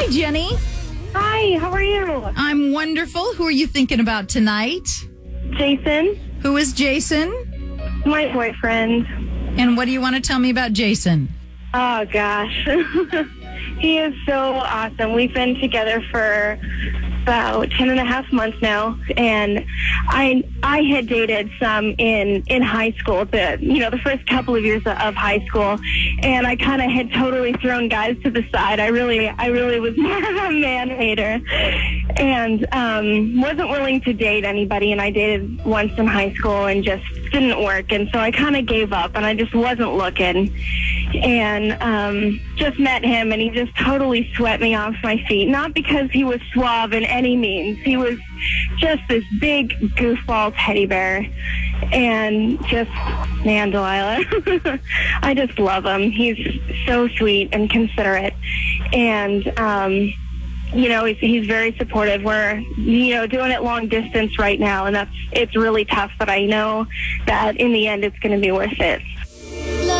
Hi, Jenny. Hi, how are you? I'm wonderful. Who are you thinking about tonight? Jason, Who is Jason? my boyfriend. And what do you want to tell me about Jason? Oh, gosh. He is so awesome. We've been together for about 10 and a half months now, and I had dated some in high school, the first couple of years of high school, and I kind of had totally thrown guys to the side. I really was more of a man hater, and wasn't willing to date anybody, and I dated once in high school and just didn't work, and so I kind of gave up, and I just wasn't looking, and just met him, and he just totally swept me off my feet, not because he was suave in any means. He was just this big goofball teddy bear, and just, man, Delilah, I just love him. He's so sweet and considerate, and he's very supportive. We're, doing it long distance right now, and it's really tough, but I know that in the end it's going to be worth it.